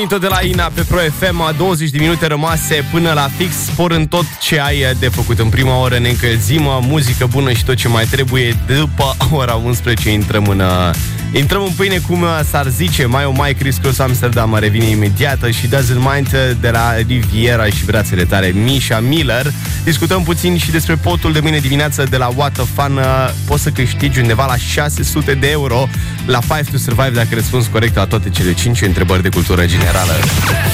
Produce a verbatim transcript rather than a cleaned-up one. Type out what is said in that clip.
Tot de la Ina pe Pro F M, douăzeci de minute rămase până la fix. Spor în tot ce ai de făcut. În prima oră ne încălzim, muzică bună și tot ce mai trebuie. După ora unsprezece intrăm în Intrăm în pâine, cum s-ar zice. Mai o mai Chris Cross Amsterdam revine imediată și Doesn't Mind de la Riviera și brațele tale Misha Miller. Discutăm puțin și despre potul de mâine dimineață de la What a Fun. Poți să câștigi undeva la șase sute de euro la Five to Survive dacă răspunzi corect la toate cele cinci întrebări de cultură generală.